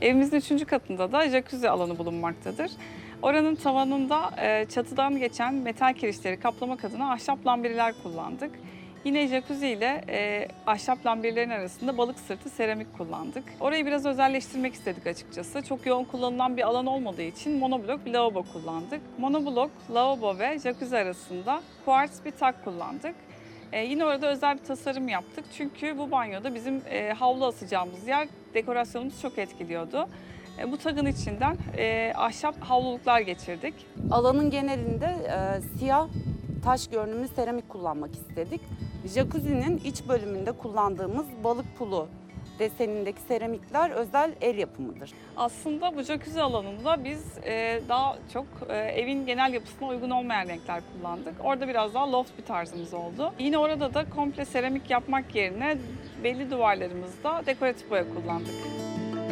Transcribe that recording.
Evimizin 3. katında da jacuzzi alanı bulunmaktadır. Oranın tavanında çatıdan geçen metal kirişleri kaplamak adına ahşap lambirler kullandık. Yine jacuzzi ile ahşap lambirlerin arasında balık sırtı seramik kullandık. Orayı biraz özelleştirmek istedik açıkçası. Çok yoğun kullanılan bir alan olmadığı için monoblok bir lavabo kullandık. Monoblok, lavabo ve jacuzzi arasında kuartz bir tak kullandık. Yine orada özel bir tasarım yaptık. Çünkü bu banyoda bizim havlu asacağımız yer dekorasyonumuzu çok etkiliyordu. Bu tagın içinden ahşap havluluklar geçirdik. Alanın genelinde siyah taş görünümlü seramik kullanmak istedik. Jacuzzi'nin iç bölümünde kullandığımız balık pulu desenindeki seramikler özel el yapımıdır. Aslında bu jacuzzi alanında biz daha çok evin genel yapısına uygun olmayan renkler kullandık. Orada biraz daha loft bir tarzımız oldu. Yine orada da komple seramik yapmak yerine belli duvarlarımızda dekoratif boya kullandık.